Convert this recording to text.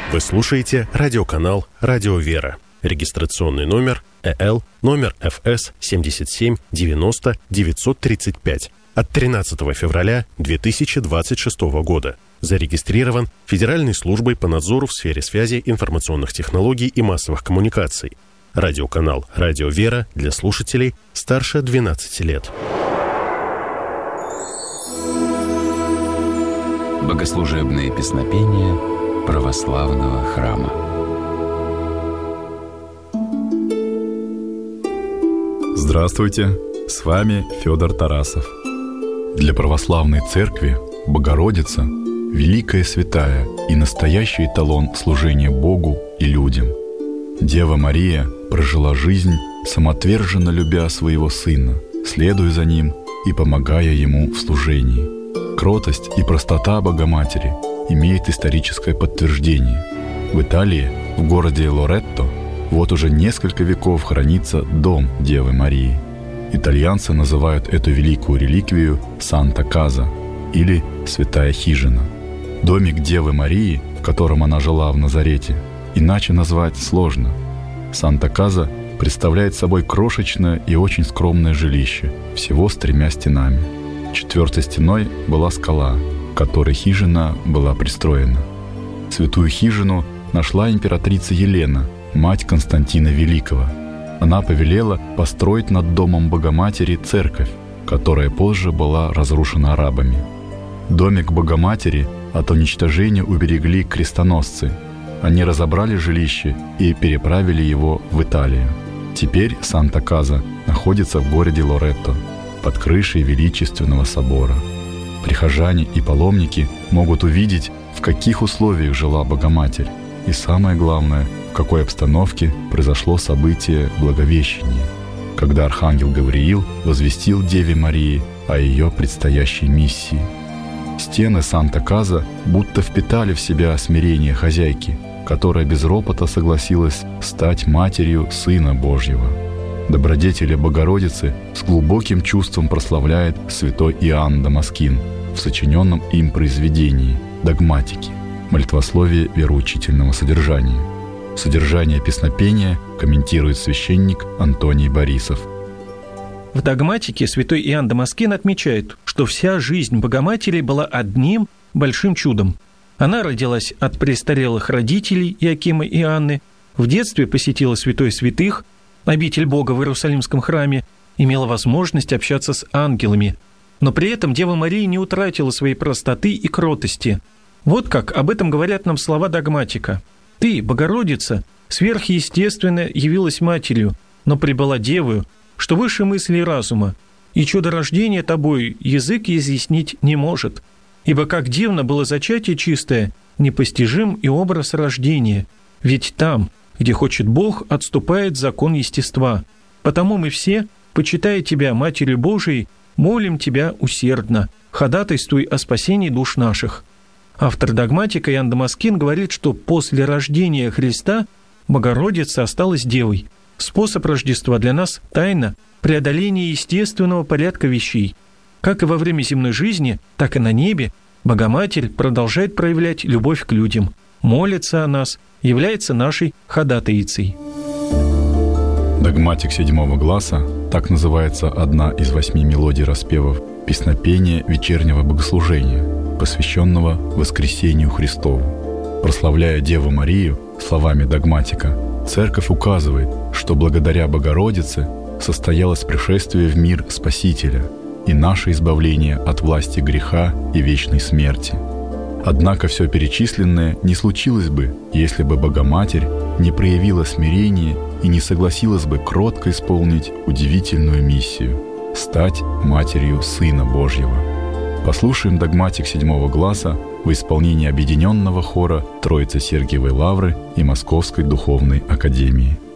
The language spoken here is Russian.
Вы слушаете радиоканал «Радио Вера». Регистрационный номер ЭЛ, номер ФС 77 90 935 от 13 февраля 2026 года. Зарегистрирован Федеральной службой по надзору в сфере связи, информационных технологий и массовых коммуникаций. Радиоканал «Радио Вера» для слушателей старше 12 лет. Богослужебные песнопения православного храма. Здравствуйте, с вами Федор Тарасов. Для православной церкви Богородица – великая святая и настоящий эталон служения Богу и людям. Дева Мария прожила жизнь, самоотверженно любя своего Сына, следуя за Ним и помогая Ему в служении. Кротость и простота Богоматери имеет историческое подтверждение. В Италии, в городе Лоретто, вот уже несколько веков хранится дом Девы Марии. Итальянцы называют эту великую реликвию Санта-Каза или Святая Хижина. Домик Девы Марии, в котором она жила в Назарете, иначе назвать сложно. Санта-Каза представляет собой крошечное и очень скромное жилище, всего с 3 стенами. 4-й стеной была скала, к которой хижина была пристроена. Святую хижину нашла императрица Елена, мать Константина Великого. Она повелела построить над домом Богоматери церковь, которая позже была разрушена арабами. Домик Богоматери от уничтожения уберегли крестоносцы. Они разобрали жилище и переправили его в Италию. Теперь Санта-Каза находится в городе Лоретто, под крышей величественного собора. Прихожане и паломники могут увидеть, в каких условиях жила Богоматерь, и самое главное, в какой обстановке произошло событие Благовещения, когда архангел Гавриил возвестил Деве Марии о ее предстоящей миссии. Стены Санта-Каза будто впитали в себя смирение хозяйки, которая без ропота согласилась стать матерью Сына Божьего. Добродетели Богородицы с глубоким чувством прославляет святой Иоанн Дамаскин в сочиненном им произведении «Догматики» – молитвословие вероучительного содержания. Содержание песнопения комментирует священник Антоний Борисов. В «Догматике» святой Иоанн Дамаскин отмечает, что вся жизнь Богоматери была одним большим чудом. Она родилась от престарелых родителей Иоакима и Анны, в детстве посетила святой святых, обитель Бога в Иерусалимском храме, имела возможность общаться с ангелами. Но при этом Дева Мария не утратила своей простоты и кротости. Вот как об этом говорят нам слова «Догматика». «Ты, Богородица, сверхъестественно явилась матерью, но пребыла девою, что выше мысли и разума, и чудо рождения тобой язык изъяснить не может. Ибо как дивно было зачатие чистое, непостижим и образ рождения, ведь там, где хочет Бог, отступает закон естества. Потому мы все, почитая Тебя, Матерью Божией, молим Тебя усердно, ходатайствуй о спасении душ наших». Автор «Догматика» Иоанн Дамаскин говорит, что после рождения Христа Богородица осталась девой. Способ Рождества для нас – тайна преодоления естественного порядка вещей. Как и во время земной жизни, так и на небе Богоматерь продолжает проявлять любовь к людям, молится о нас, является нашей ходатайицей. Догматик 7 гласа, так называется одна из 8 мелодий распевов песнопения вечернего богослужения, посвященного Воскресению Христову. Прославляя Деву Марию словами догматика, Церковь указывает, что благодаря Богородице состоялось пришествие в мир Спасителя и наше избавление от власти греха и вечной смерти. Однако все перечисленное не случилось бы, если бы Богоматерь не проявила смирение и не согласилась бы кротко исполнить удивительную миссию – стать матерью Сына Божьего. Послушаем догматик 7 гласа в исполнении объединенного хора Троицы Сергиевой Лавры и Московской Духовной Академии.